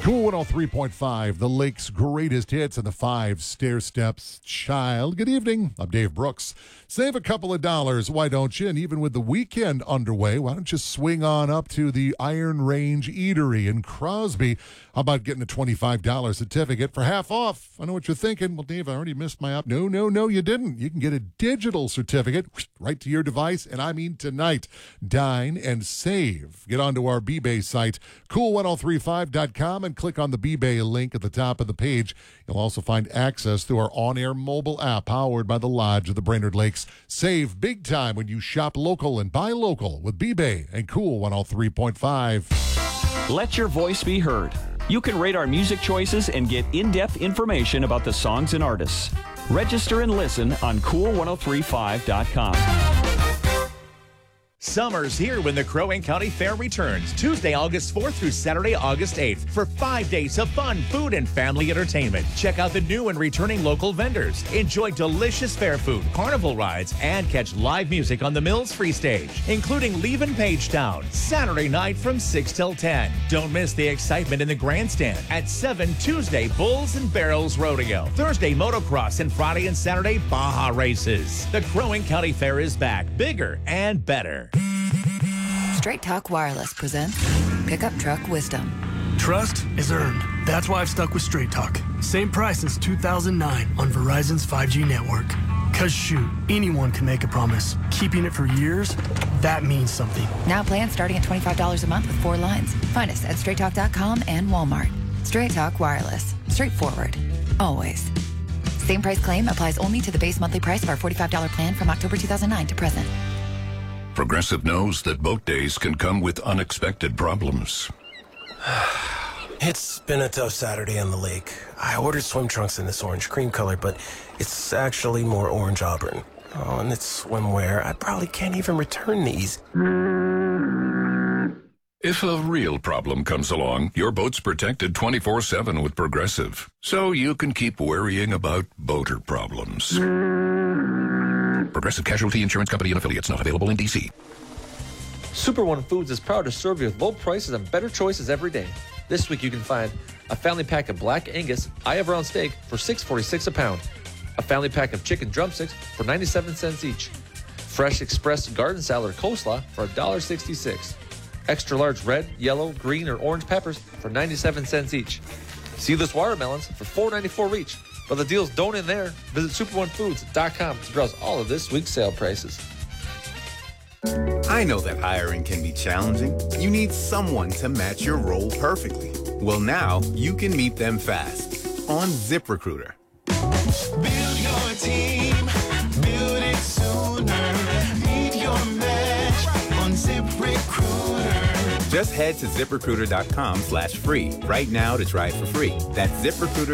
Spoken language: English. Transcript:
Cool 103.5, the Lake's greatest hits and the 5 stair steps. Child, good evening. I'm Dave Brooks. Save a couple of dollars, why don't you? And even with the weekend underway, why don't you swing on up to the Iron Range Eatery in Crosby? How about getting a $25 certificate for half off? I know what you're thinking. Well, Dave, I already missed my up. No, you didn't. You can get a digital certificate right to your device, and I mean tonight. Dine and save. Get onto our B-Bay site, cool1035.com, and click on the B-Bay link at the top of the page. You'll also find access to our on-air mobile app powered by the Lodge of the Brainerd Lakes. Save big time when you shop local and buy local with B-Bay and Cool 103.5. Let your voice be heard. You can rate our music choices and get in-depth information about the songs and artists. Register and listen on cool1035.com. Summer's here when the Crow Wing County Fair returns, Tuesday, August 4th through Saturday, August 8th, for 5 days of fun, food, and family entertainment. Check out the new and returning local vendors. Enjoy delicious fair food, carnival rides, and catch live music on the Mills Free Stage, including Leavin' Pagetown, Saturday night from 6 till 10. Don't miss the excitement in the grandstand. At 7, Tuesday, Bulls and Barrels Rodeo. Thursday, motocross, and Friday and Saturday, Baja races. The Crow Wing County Fair is back, bigger and better. Straight Talk Wireless presents Pickup Truck Wisdom. Trust is earned. That's why I've stuck with Straight Talk. Same price since 2009 on Verizon's 5G network. Cause shoot, anyone can make a promise. Keeping it for years, that means something. Now plans starting at $25 a month with 4 lines. Find us at straighttalk.com and Walmart. Straight Talk Wireless. Straightforward. Always. Same price claim applies only to the base monthly price of our $45 plan from October 2009 to present. Progressive knows that boat days can come with unexpected problems. It's been a tough Saturday on the lake. I ordered swim trunks in this orange cream color, but it's actually more orange auburn. Oh, and it's swimwear. I probably can't even return these. If a real problem comes along, your boat's protected 24/7 with Progressive, so you can keep worrying about boater problems. Progressive Casualty Insurance Company and Affiliates, not available in D.C. Super One Foods is proud to serve you with low prices and better choices every day. This week you can find a family pack of Black Angus eye of round steak for $6.46 a pound, a family pack of chicken drumsticks for 97 cents each, fresh express garden salad or coleslaw for $1.66, extra large red, yellow, green, or orange peppers for 97 cents each, seedless watermelons for $4.94 each. But the deals don't end there. Visit superonefoods.com to browse all of this week's sale prices. I know that hiring can be challenging. You need someone to match your role perfectly. Well, now you can meet them fast on ZipRecruiter. Build your team, build it sooner. Meet your match on ZipRecruiter. Just head to ZipRecruiter.com/free right now to try it for free. That's ZipRecruiter.